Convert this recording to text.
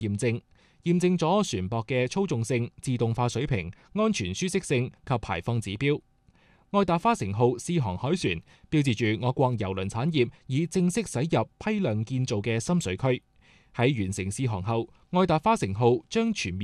驗證咗船舶嘅操縱性、自動化水平、安全舒適性及排放指標。愛達花城號試航海船標誌住我國郵輪產業已正式駛入批量建造嘅深水區。喺完成試航後，愛達花城號將全面